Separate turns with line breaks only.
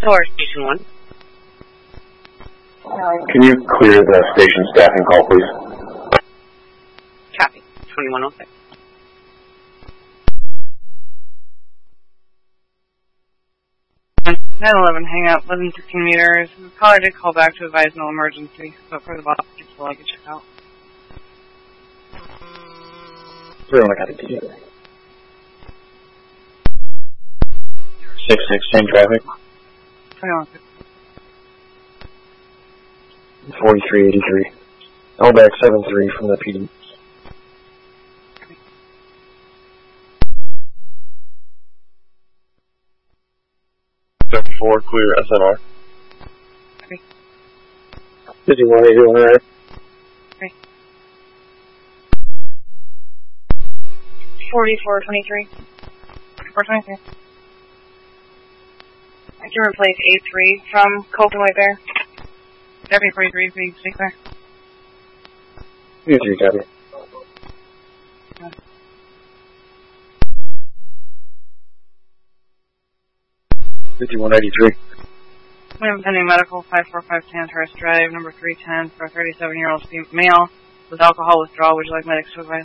Door, Station 1.
Can you clear the station staffing call, please?
Copy. 2106. And 911, hang up, within 15 meters. The caller did call back to advise no emergency, but for the boss, gets the luggage out.
0 on copy. 6-6, same traffic.
2106.
4383. Back 73 from the PD. Four, clear SNR.
Okay.
5181, right?
Okay. 4423. 423. I can replace A3 from Cope and White Bear. Deputy 43, please speak there.
23, copy.
Okay.
5183.
We have pending medical 545 Tantarus Drive, number 310 for a 37-year-old male with alcohol withdrawal. Would you like medics to advise?